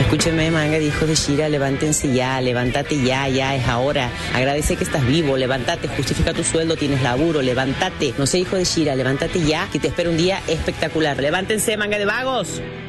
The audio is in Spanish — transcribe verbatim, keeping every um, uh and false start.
Escúcheme, manga de hijos de Shira, levántense ya, levántate ya, ya es ahora. Agradece que estás vivo, levántate, justifica tu sueldo, tienes laburo, levántate. No sé, hijo de Shira, levántate ya, que te espera un día espectacular. Levántense, manga de vagos.